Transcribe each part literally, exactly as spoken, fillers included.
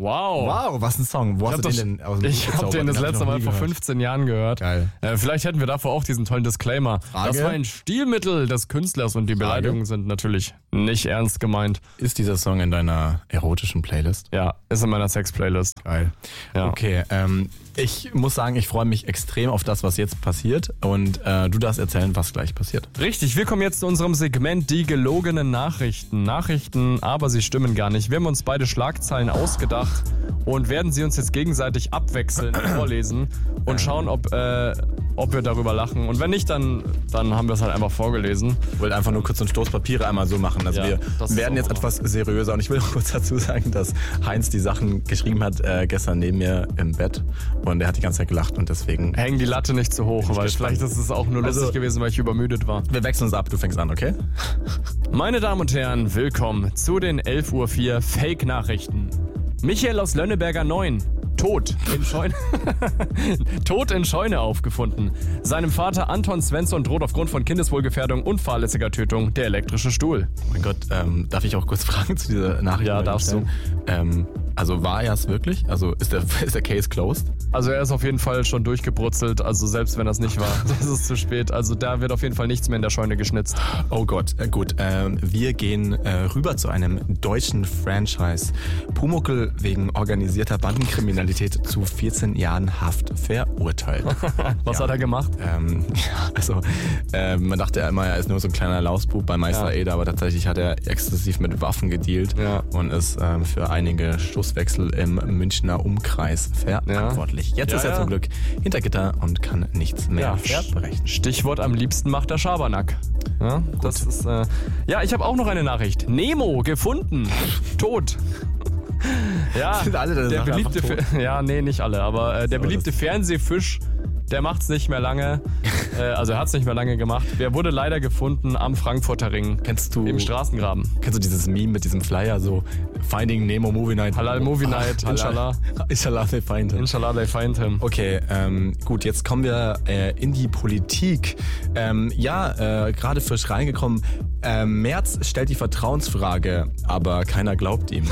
Wow. Wow, was ein Song. Wo Ich hast hab du das, den denn aus dem Ich Hut habe den das gezaubert? letzte hab Mal ich noch vor nie gehört. fünfzehn Jahren gehört. Geil. Äh, vielleicht hätten wir davor auch diesen tollen Disclaimer. Frage? Das war ein Stilmittel des Künstlers und die Frage? Beleidigungen sind natürlich nicht ernst gemeint. Ist dieser Song in deiner erotischen Playlist? Ja, ist in meiner Sex-Playlist. Geil. Ja. Okay, ähm, ich muss sagen, ich freue mich extrem auf das, was jetzt passiert. Und äh, du darfst erzählen, was gleich passiert. Richtig, wir kommen jetzt zu unserem Segment Die gelogenen Nachrichten. Nachrichten, aber sie stimmen gar nicht. Wir haben uns beide Schlagzeilen ausgedacht und werden sie uns jetzt gegenseitig abwechselnd vorlesen und schauen, ob, äh, ob wir darüber lachen. Und wenn nicht, dann, dann haben wir es halt einfach vorgelesen. Ich wollte einfach nur kurz so einen Stoß Papiere einmal so machen. Also Ja, wir das ist werden auch jetzt immer. etwas seriöser. Und ich will auch kurz dazu sagen, dass Heinz die Sachen geschrieben hat äh, gestern neben mir im Bett. Und er hat die ganze Zeit gelacht und deswegen... Hängen die Latte nicht zu hoch, Bin ich weil gespannt. vielleicht ist es auch nur lustig Also- gewesen, weil ich übermüdet war. Wir wechseln uns ab, du fängst an, okay? Meine Damen und Herren, willkommen zu den elf Uhr vier Fake-Nachrichten. Michael aus Lönneberger neun. Tot in Scheune. Tot in Scheune aufgefunden. Seinem Vater Anton Svensson droht aufgrund von Kindeswohlgefährdung und fahrlässiger Tötung der elektrische Stuhl. Oh mein Gott, ähm, darf ich auch kurz fragen zu dieser Nachricht? Ja, die wir darfst stellen? Ähm, also war er es wirklich? Also ist der, ist der Case closed? Also er ist auf jeden Fall schon durchgebrutzelt, also selbst wenn das nicht war, das ist zu spät. Also da wird auf jeden Fall nichts mehr in der Scheune geschnitzt. Oh Gott, äh, gut. Ähm, wir gehen äh, rüber zu einem deutschen Franchise. Pumuckl wegen organisierter Bandenkriminalität zu vierzehn Jahren Haft verurteilt. Was Ja. hat er gemacht? Ähm, ja, also äh, man dachte ja immer, er ist nur so ein kleiner Lausbub bei Meister Ja. Eder, aber tatsächlich hat er exzessiv mit Waffen gedealt Ja. und ist ähm, für einige Schusswechsel im Münchner Umkreis verantwortlich. Jetzt Ja, ist er ja. zum Glück hinter Gitter und kann nichts mehr Ja, verbrechen. Stichwort am liebsten macht der Schabernack. Ja, das ist, äh, ja, ich habe auch noch eine Nachricht. Nemo gefunden. Tot. Ja, Sind alle deine der Sachen beliebte, einfach Fe- ja, nee, nicht alle, aber äh, der So, beliebte das- Fernsehfisch, der macht's nicht mehr lange. äh, also er hat's nicht mehr lange gemacht. Der wurde leider gefunden am Frankfurter Ring. Kennst du, Im Straßengraben. kennst du dieses Meme mit diesem Flyer, so Finding Nemo Movie Night? Halal Movie Night, Ah, inshallah. Inshallah, they find him. Inshallah, they find him. Okay, ähm, gut, jetzt kommen wir äh, in die Politik. Ähm, ja, äh, gerade frisch reingekommen. Äh, Merz stellt die Vertrauensfrage, aber keiner glaubt ihm.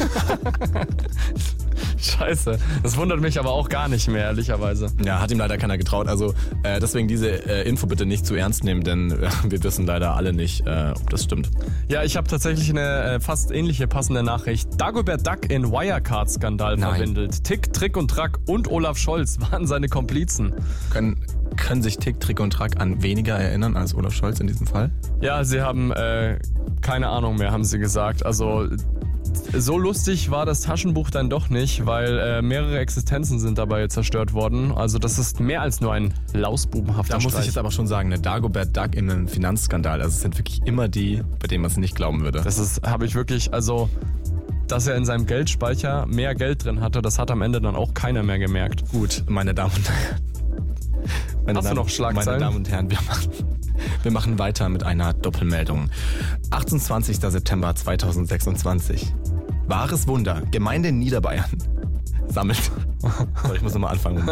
Scheiße. Das wundert mich aber auch gar nicht mehr, ehrlicherweise. Ja, hat ihm leider keiner getraut. Also äh, deswegen diese äh, Info bitte nicht zu ernst nehmen, denn äh, wir wissen leider alle nicht, äh, ob das stimmt. Ja, ich habe tatsächlich eine äh, fast ähnliche passende Nachricht. Dagobert Duck in Wirecard-Skandal Nein. verwindelt. Tick, Trick und Track und Olaf Scholz waren seine Komplizen. Können, können sich Tick, Trick und Track an weniger erinnern als Olaf Scholz in diesem Fall? Ja, sie haben äh, keine Ahnung mehr, haben sie gesagt. Also so lustig war das Taschenbuch dann doch nicht, weil äh, mehrere Existenzen sind dabei zerstört worden. Also das ist mehr als nur ein lausbubenhafter Da muss Streich. ich jetzt aber schon sagen, ne, Dagobert Duck in einem Finanzskandal, also es sind wirklich immer die, bei denen man es nicht glauben würde. Das ist, habe ich wirklich, also, dass er in seinem Geldspeicher mehr Geld drin hatte, das hat am Ende dann auch keiner mehr gemerkt. Gut, meine Damen und Herren. Meine Hast du Damen, noch Schlagzeilen? Meine Damen und Herren, wir machen, wir machen weiter mit einer Doppelmeldung. achtundzwanzigster September zweitausendsechsundzwanzig. Wahres Wunder. Gemeinde Niederbayern sammelt. Sorry, ich muss nochmal anfangen.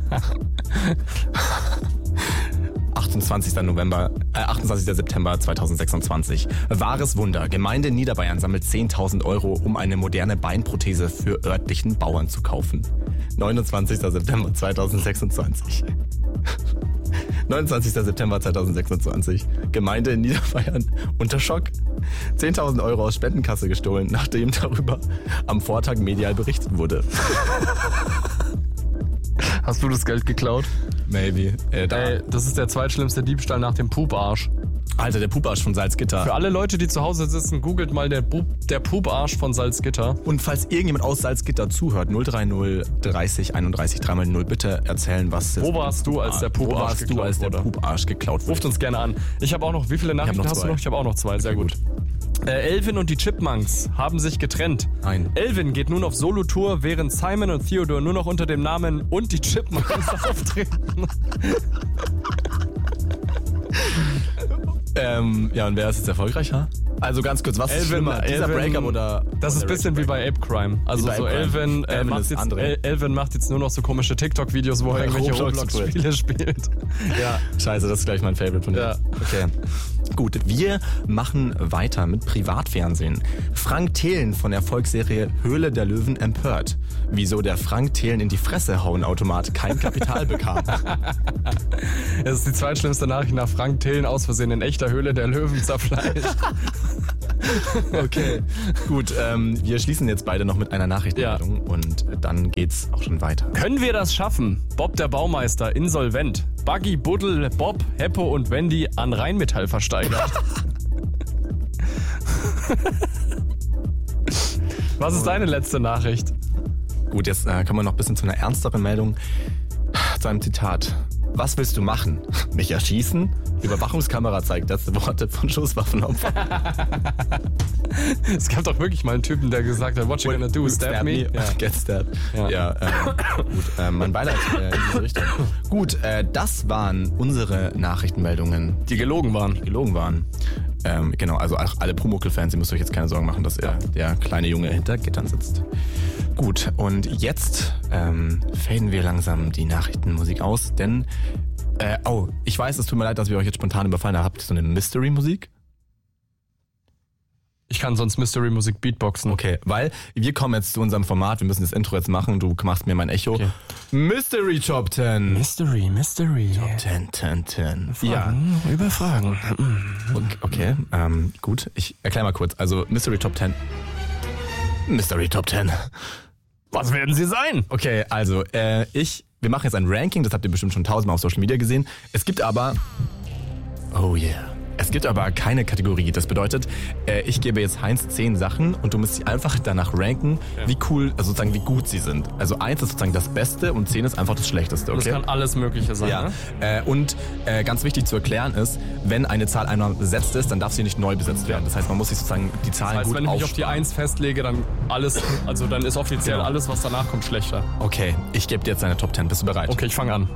achtundzwanzigster November, äh, achtundzwanzigster September zweitausendsechsundzwanzig. Wahres Wunder. Gemeinde Niederbayern sammelt zehntausend Euro, um eine moderne Beinprothese für örtlichen Bauern zu kaufen. neunundzwanzigster September zweitausendsechsundzwanzig. neunundzwanzigster September zweitausendsechsundzwanzig. Gemeinde in Niederbayern unter Schock. zehntausend Euro aus Spendenkasse gestohlen, nachdem darüber am Vortag medial berichtet wurde. Hast du das Geld geklaut? Maybe. Äh, da. Ey, das ist der zweitschlimmste Diebstahl nach dem Puparsch. Alter, der Puparsch von Salzgitter. Für alle Leute, die zu Hause sitzen, googelt mal der, Bub, der Puparsch von Salzgitter. Und falls irgendjemand aus Salzgitter zuhört, null drei null dreißig einunddreißig drei mal null, bitte erzählen, was... Wo warst du, als der Wo Puparsch warst du, geklaut als der wurde? Puparsch geklaut wurde? Ruft uns gerne an. Ich habe auch noch, wie viele Nachrichten noch hast du zwei. noch? Ich habe auch noch zwei, sehr gut. Äh, Elvin und die Chipmunks haben sich getrennt. Nein. Elvin geht nun auf Solo-Tour, während Simon und Theodore nur noch unter dem Namen und die Chipmunks auftreten. Äh, ähm, ja, und wer ist jetzt erfolgreicher? Also ganz kurz, was ist schlimmer, dieser Elvin, Breakup oder... Das ist ein bisschen wie bei Ape Crime. Also bei so Ape Crime. Elvin, äh, Elvin macht ist jetzt, andere. El- Elvin macht jetzt nur noch so komische TikTok-Videos, wo er irgendwelche Roblox Roblox-Spiele spielt. Ja. Scheiße, das ist gleich mein Favorite von dir. Ja. Okay. Gut, wir machen weiter mit Privatfernsehen. Frank Thelen von der Volksserie Höhle der Löwen empört. Wieso der Frank Thelen in die Fresse hauen Automat kein Kapital bekam. Das ist die zweitschlimmste Nachricht nach Frank Thelen aus Versehen in echter Höhle der Löwen zerfleischt. Okay, gut. Ähm, wir schließen jetzt beide noch mit einer Nachrichtenmeldung ja. und dann geht's auch schon weiter. Können wir das schaffen? Bob der Baumeister insolvent. Buggy, Buddel, Bob, Heppo und Wendy an Rheinmetall versteigert. Was ist deine letzte Nachricht? Gut, jetzt äh, kommen wir noch ein bisschen zu einer ernsteren Meldung. Zu einem Zitat. Was willst du machen? Mich erschießen? Überwachungskamera zeigt letzte Worte von Schusswaffenopfern. Es gab doch wirklich mal einen Typen, der gesagt hat, what you gonna do, stab, stab me? me? Ja. Get stabbed. Ja, ja äh, gut, äh, mein Beileid äh, in diese Richtung. Gut, äh, das waren unsere Nachrichtenmeldungen. Die gelogen waren. Die gelogen waren. Ähm, genau, also auch alle Pumuckl-Fans, ihr müsst euch jetzt keine Sorgen machen, dass er, der kleine Junge hinter Gittern sitzt. Gut, und jetzt ähm, faden wir langsam die Nachrichtenmusik aus, denn, äh, oh, ich weiß, es tut mir leid, dass wir euch jetzt spontan überfallen haben. Habt ihr so eine Mystery-Musik? Ich kann sonst Mystery-Musik beatboxen. Okay, weil wir kommen jetzt zu unserem Format, wir müssen das Intro jetzt machen, du machst mir mein Echo. Okay. Mystery Top ten. Mystery, Mystery. Top ten, ten, ten. Fragen Ja. über Fragen. Okay, okay ähm, gut, ich erkläre mal kurz. Also Mystery Top ten. Mystery Top ten. Was werden sie sein? Okay, also äh, ich, wir machen jetzt ein Ranking, das habt ihr bestimmt schon tausendmal auf Social Media gesehen. Es gibt aber, oh yeah, es gibt aber keine Kategorie. Das bedeutet, äh, ich gebe jetzt Heinz zehn Sachen und du musst sie einfach danach ranken, ja. wie cool, also sozusagen wie gut sie sind. Also eins ist sozusagen das Beste und zehn ist einfach das Schlechteste, okay? Das kann alles Mögliche sein, ja. ne? Äh, und äh, ganz wichtig zu erklären ist, wenn eine Zahl einmal besetzt ist, dann darf sie nicht neu besetzt werden. Das heißt, man muss sich sozusagen die Zahlen Das heißt, gut wenn ich mich auf die aufsparen. eins festlege, dann alles, also dann ist offiziell Genau. alles, was danach kommt, schlechter. Okay, ich gebe dir jetzt deine Top zehn. Bist du bereit? Okay, ich fange an.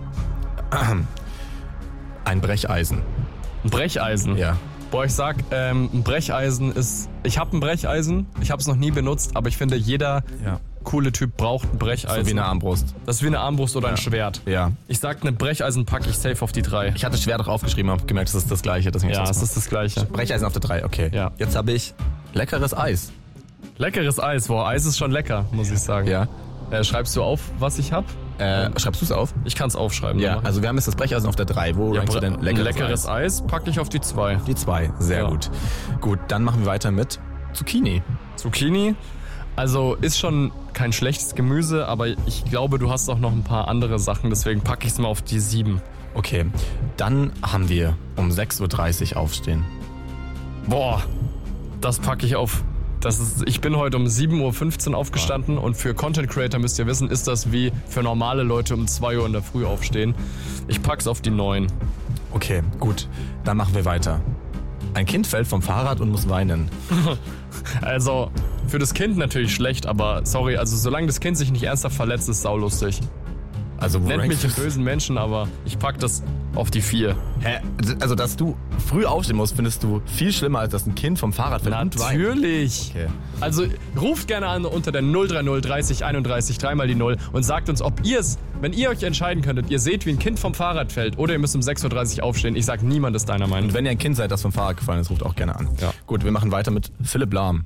Ein Brecheisen. Ein Brecheisen? Ja. Boah, ich sag, ähm, ein Brecheisen ist... Ich habe ein Brecheisen, ich habe es noch nie benutzt, aber ich finde, jeder Ja. coole Typ braucht ein Brecheisen. So wie eine Armbrust. Das ist wie eine Armbrust oder ein Ja. Schwert. Ja. Ich sag, eine Brecheisen packe ich safe auf die drei. Ich hatte Schwert auch aufgeschrieben, habe gemerkt, das ist das Gleiche. Deswegen Ja, ich es das ist das Gleiche. Brecheisen auf der drei, okay. Ja. Jetzt habe ich leckeres Eis. Leckeres Eis, boah, Eis ist schon lecker, muss ich sagen. Ja. Äh, schreibst du auf, was ich hab? Äh, schreibst du es auf? Ich kann es aufschreiben. Ja, dann mach also wir haben jetzt das Brecheisen auf der drei. Wo ich. rankst du denn ein leckeres, leckeres Eis? Eis packe ich auf die zwei. Die zwei, sehr Ja. gut. Gut, dann machen wir weiter mit Zucchini. Zucchini, also ist schon kein schlechtes Gemüse, aber ich glaube, du hast auch noch ein paar andere Sachen, deswegen packe ich es mal auf die sieben. Okay, dann haben wir um sechs Uhr dreißig aufstehen. Boah, das packe ich auf. Das ist, ich bin heute um sieben Uhr fünfzehn aufgestanden und für Content Creator, müsst ihr wissen, ist das wie für normale Leute um zwei Uhr in der Früh aufstehen. Ich pack's auf die neun. Okay, gut, dann machen wir weiter. Ein Kind fällt vom Fahrrad und muss weinen. Also, für das Kind natürlich schlecht, aber sorry, also solange das Kind sich nicht ernsthaft verletzt, ist saulustig. Also, wo Nennt mich rankst einen du's? bösen Menschen, aber ich pack das auf die vier. Hä? Also, dass du früh aufstehen musst, findest du viel schlimmer, als dass ein Kind vom Fahrrad fällt und weint. Natürlich. Okay. Also ruft gerne an unter der null drei null dreißig einunddreißig dreimal die null und sagt uns, ob ihr es, wenn ihr euch entscheiden könntet, ihr seht, wie ein Kind vom Fahrrad fällt oder ihr müsst um sechs Uhr dreißig aufstehen. Ich sag, niemand ist deiner Meinung. Und wenn ihr ein Kind seid, das vom Fahrrad gefallen ist, ruft auch gerne an. Ja. Gut, wir machen weiter mit Philipp Lahm.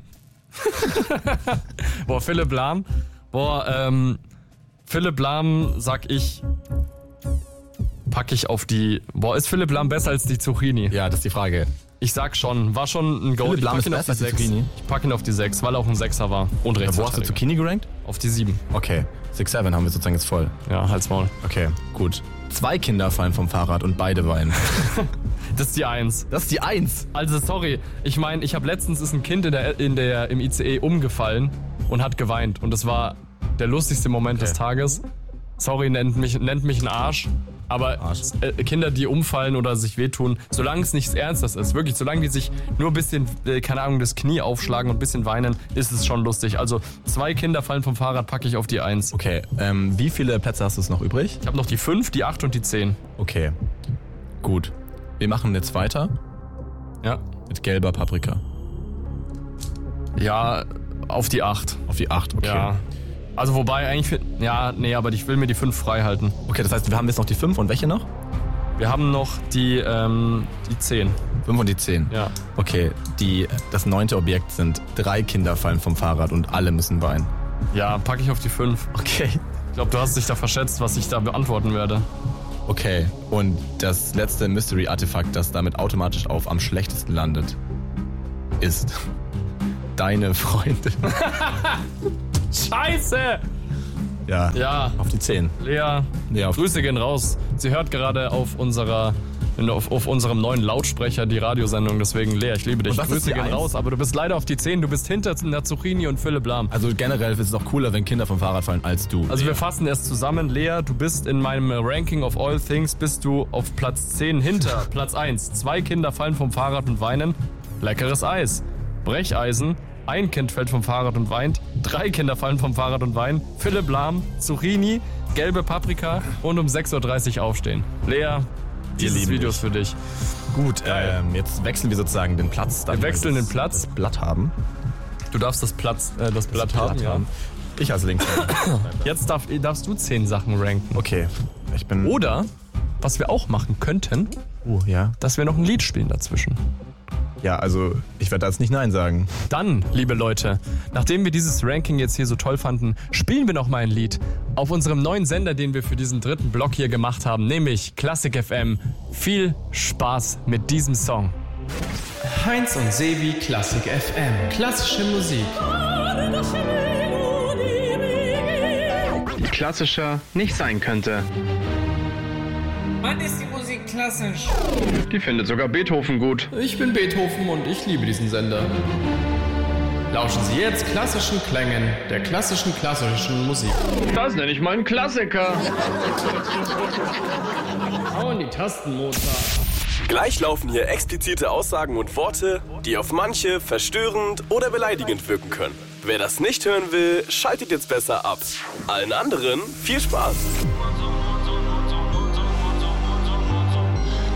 Boah, Philipp Lahm. Boah, ähm, Philipp Lahm, sag ich, packe ich auf die... Boah, ist Philipp Lahm besser als die Zucchini? Ja, das ist die Frage. Ich sag schon, war schon ein Goat. Philipp Ich Lahm pack ist ihn auf die besser als die sechs. Zucchini? Ich pack ihn auf die sechs, weil er auch ein Sechser war. Und Wo hast du Rechtsverteidiger. Zucchini gerankt? Auf die sieben. Okay, sechs sieben haben wir sozusagen jetzt voll. Ja, halt's Maul. Okay, gut. Zwei Kinder fallen vom Fahrrad und beide weinen. Das ist die eins. Das ist die Eins. Also sorry, ich meine, ich habe letztens ist ein Kind in der, in der, im I C E umgefallen und hat geweint. Und das war der lustigste Moment Okay. des Tages. Sorry, nennt mich, nennt mich ein Arsch. Aber Arsch. äh, Kinder, die umfallen oder sich wehtun, solange es nichts Ernstes ist, wirklich, solange die sich nur ein bisschen, äh, keine Ahnung, das Knie aufschlagen und ein bisschen weinen, ist es schon lustig. Also zwei Kinder fallen vom Fahrrad, packe ich auf die eins. Okay, ähm, wie viele Plätze hast du noch übrig? Ich habe noch die fünf, die acht und die zehn. Okay, gut. Wir machen jetzt weiter Ja. Mit gelber Paprika. Ja, auf die acht. Auf die acht, okay. Ja. Also wobei eigentlich, ja, nee, aber ich will mir die fünf frei halten. Okay, das heißt, wir haben jetzt noch die fünf und welche noch? Wir haben noch die, ähm, die zehn. fünf und die zehn? Ja. Okay, die, das neunte Objekt sind drei Kinder fallen vom Fahrrad und alle müssen weinen. Ja, packe ich auf die fünf. Okay. Ich glaube, du hast dich da verschätzt, was ich da beantworten werde. Okay, und das letzte Mystery-Artefakt, das damit automatisch auf am schlechtesten landet, ist deine Freundin. Scheiße! Ja. Ja. Auf die zehn. Lea, Nee, auf Grüße gehen raus. Sie hört gerade auf unserer auf, auf unserem neuen Lautsprecher die Radiosendung, deswegen Lea, ich liebe dich. Und was ist Grüße die gehen eins? raus, aber du bist leider auf die zehn, du bist hinter Zucchini und Philipp Lahm. Also generell ist es auch cooler, wenn Kinder vom Fahrrad fallen, als du. Also wir fassen es zusammen. Lea, du bist in meinem Ranking of all things, bist du auf Platz zehn hinter Platz eins. Zwei Kinder fallen vom Fahrrad und weinen. Leckeres Eis. Brecheisen. Ein Kind fällt vom Fahrrad und weint. Drei Kinder fallen vom Fahrrad und weinen. Philipp Lahm, Zucchini, gelbe Paprika und um sechs Uhr dreißig aufstehen. Lea, dieses lieben Video dich. ist für dich. Gut, ähm, jetzt wechseln wir sozusagen den Platz. Wir wechseln den Platz. Das Blatt haben. Du darfst das, Platz, äh, das Blatt haben, ja. Ich als links. Jetzt darf, darfst du zehn Sachen ranken. Okay, ich bin... Oder, was wir auch machen könnten, Oh, ja. dass wir noch ein Lied spielen dazwischen. Ja, also ich werde da jetzt nicht Nein sagen. Dann, liebe Leute, nachdem wir dieses Ranking jetzt hier so toll fanden, spielen wir noch mal ein Lied auf unserem neuen Sender, den wir für diesen dritten Block hier gemacht haben, nämlich Klassik F M. Viel Spaß mit diesem Song. Heinz und Sevi Klassik F M. Klassische Musik. Die klassischer nicht sein könnte. Wann ist die Musik klassisch? Die findet sogar Beethoven gut. Ich bin Beethoven und ich liebe diesen Sender. Lauschen Sie jetzt klassischen Klängen der klassischen klassischen Musik. Das nenne ich mal einen Klassiker. Hauen die Tasten, Mozart. Gleich laufen hier explizite Aussagen und Worte, die auf manche verstörend oder beleidigend wirken können. Wer das nicht hören will, schaltet jetzt besser ab. Allen anderen viel Spaß.